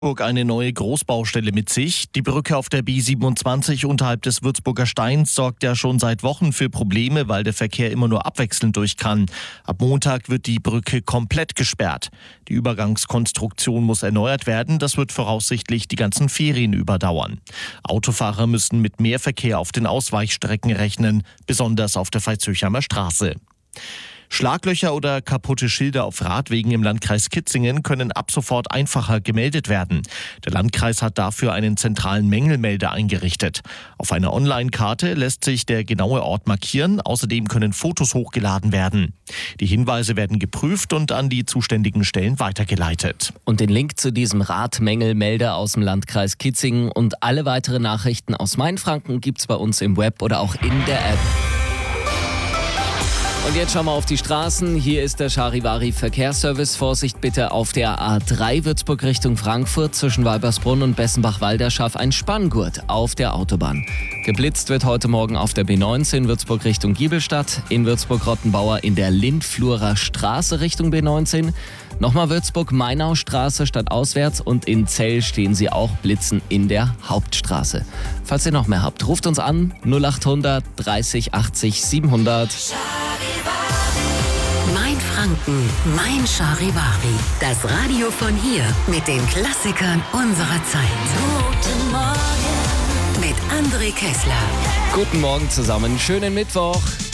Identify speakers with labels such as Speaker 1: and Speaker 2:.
Speaker 1: Eine neue Großbaustelle mit sich. Die Brücke auf der B27 unterhalb des Würzburger Steins sorgt ja schon seit Wochen für Probleme, weil der Verkehr immer nur abwechselnd durch kann. Ab Montag wird die Brücke komplett gesperrt. Die Übergangskonstruktion muss erneuert werden. Das wird voraussichtlich die ganzen Ferien überdauern. Autofahrer müssen mit mehr Verkehr auf den Ausweichstrecken rechnen, besonders auf der Veitshöchheimer Straße. Schlaglöcher oder kaputte Schilder auf Radwegen im Landkreis Kitzingen können ab sofort einfacher gemeldet werden. Der Landkreis hat dafür einen zentralen Mängelmelder eingerichtet. Auf einer Online-Karte lässt sich der genaue Ort markieren. Außerdem können Fotos hochgeladen werden. Die Hinweise werden geprüft und an die zuständigen Stellen weitergeleitet.
Speaker 2: Und den Link zu diesem Radmängelmelder aus dem Landkreis Kitzingen und alle weiteren Nachrichten aus Mainfranken gibt's bei uns im Web oder auch in der App. Und jetzt schauen wir auf die Straßen. Hier ist der Charivari Verkehrsservice. Vorsicht bitte auf der A3 Würzburg Richtung Frankfurt zwischen Weibersbrunn und Bessenbach-Walderschaft ein Spanngurt auf der Autobahn. Geblitzt wird heute Morgen auf der B19 Würzburg Richtung Giebelstadt, in Würzburg-Rottenbauer in der Lindflurer Straße Richtung B19. Nochmal Würzburg-Mainau-Straße stadtauswärts und in Zell stehen sie auch blitzen in der Hauptstraße. Falls ihr noch mehr habt, ruft uns an 0800 30 80 700.
Speaker 3: Mainfranken, mein Charivari. Das Radio von hier mit den Klassikern unserer Zeit. Guten Morgen mit André Kessler.
Speaker 2: Guten Morgen zusammen, schönen Mittwoch.